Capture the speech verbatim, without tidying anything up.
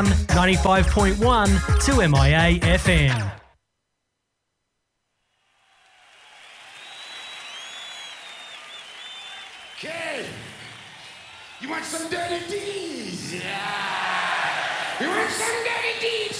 one, ninety-five point one to M I A F M. Okay, you want some dirty deeds? Yeah. You want some dirty deeds?